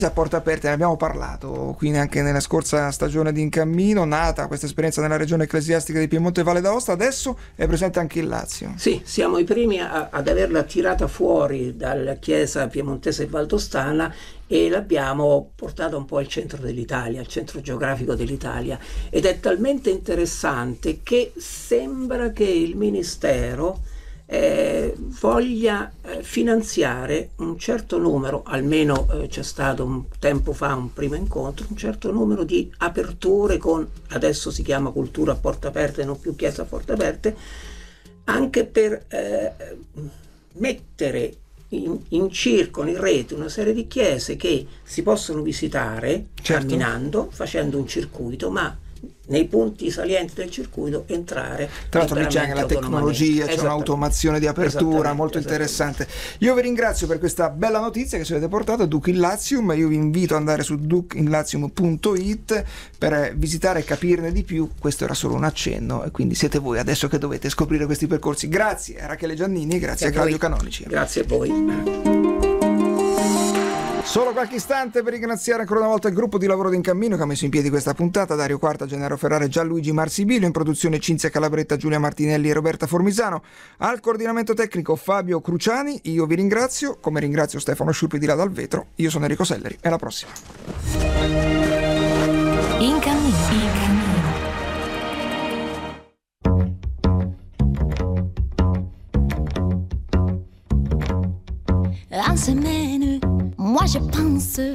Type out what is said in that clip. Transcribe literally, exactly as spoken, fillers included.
A porte aperte ne abbiamo parlato, quindi anche nella scorsa stagione di In Cammino, nata questa esperienza nella regione ecclesiastica di Piemonte e Valle d'Aosta, adesso è presente anche in Lazio. Sì, siamo i primi a, ad averla tirata fuori dalla chiesa piemontese e valdostana e l'abbiamo portata un po' al centro dell'Italia, al centro geografico dell'Italia, ed è talmente interessante che sembra che il Ministero Eh, voglia eh, finanziare un certo numero, almeno eh, c'è stato un tempo fa un primo incontro, un certo numero di aperture con, adesso si chiama cultura a porte aperte, non più chiesa a porte aperte, anche per eh, mettere in, in circolo, in rete, una serie di chiese che si possono visitare, certo, camminando, facendo un circuito, ma nei punti salienti del circuito entrare. Tra l'altro lì c'è anche la tecnologia, c'è un'automazione di apertura molto interessante. Io vi ringrazio per questa bella notizia che ci avete portato, Duc in Latium. Io vi invito ad andare su duc in latium punto it per visitare e capirne di più. Questo era solo un accenno e quindi siete voi adesso che dovete scoprire questi percorsi. Grazie a Rachele Giannini, grazie a, a Claudio Canonici. Grazie a voi. Solo qualche istante per ringraziare ancora una volta il gruppo di lavoro di In Cammino che ha messo in piedi questa puntata: Dario Quarta, Gennaro Ferrare, Gianluigi Marsibilio, in produzione Cinzia Calabretta, Giulia Martinelli e Roberta Formisano, al coordinamento tecnico Fabio Cruciani. Io vi ringrazio, come ringrazio Stefano Sciuppi di là dal vetro. Io sono Enrico Selleri e alla prossima. In Cammino. In Cammino. En semaine, moi je pense